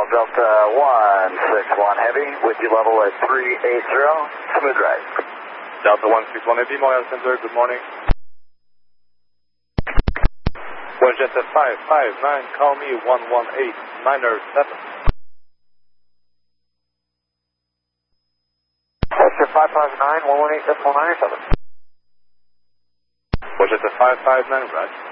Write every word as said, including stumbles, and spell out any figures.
Delta one six one Heavy, with you level at three eighty, smooth ride. Delta one six one Heavy, Montreal Center, good morning. Westjet five five nine, call me one one eight nine seven. Westjet five five nine, one one eight decimal nine seven. Westjet five five nine, right.